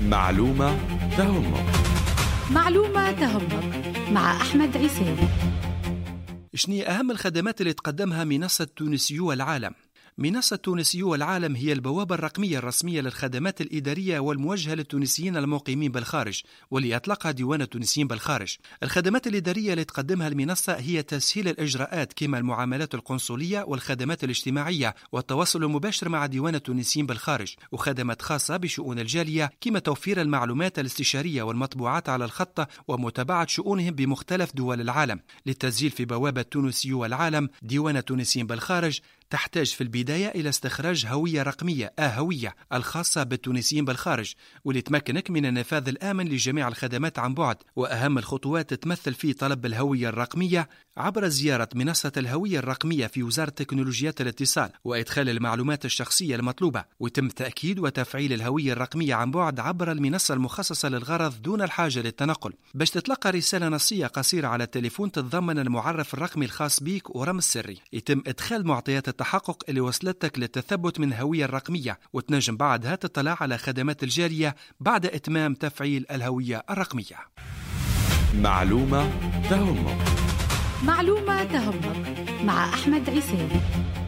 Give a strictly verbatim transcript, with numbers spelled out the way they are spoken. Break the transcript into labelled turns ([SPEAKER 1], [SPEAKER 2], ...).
[SPEAKER 1] معلومة تهمك.
[SPEAKER 2] معلومة تهمك مع أحمد عيسى.
[SPEAKER 3] شني أهم الخدمات اللي تقدمها منصة تونسيو العالم؟ منصة تونسيو العالم هي البوابة الرقمية الرسمية للخدمات الإدارية والموجهة للتونسيين المقيمين بالخارج، واللي يطلقها ديوان التونسيين بالخارج. الخدمات الإدارية اللي تقدمها المنصة هي تسهيل الإجراءات كما المعاملات القنصلية والخدمات الاجتماعية والتواصل المباشر مع ديوان التونسيين بالخارج، وخدمات خاصة بشؤون الجالية كما توفير المعلومات الاستشارية والمطبوعات على الخط ومتابعة شؤونهم بمختلف دول العالم. للتسجيل في بوابة تونسيو العالم ديوان التونسيين بالخارج تحتاج في البداية إلى استخراج هوية رقمية آهوية الخاصة بالتونسيين بالخارج، واللي تمكنك من النفاذ الآمن لجميع الخدمات عن بعد. وأهم الخطوات تتمثل في طلب الهوية الرقمية عبر زيارة منصة الهوية الرقمية في وزارة تكنولوجيات الاتصال وإدخال المعلومات الشخصية المطلوبة، ويتم تأكيد وتفعيل الهوية الرقمية عن بعد عبر المنصة المخصصة للغرض دون الحاجة للتنقل. باش تتلقى رسالة نصية قصيرة على التليفون تتضمن المعرف الرقمي الخاص بك ورمز سري، يتم إدخال معطيات التحقق اللي وصلتك للتثبت من الهوية الرقمية، وتنجم بعدها تطلع على خدمات الجارية بعد إتمام تفعيل الهوية الرقمية.
[SPEAKER 1] معلومة تهمك.
[SPEAKER 2] معلومة تهمك مع أحمد عيسى.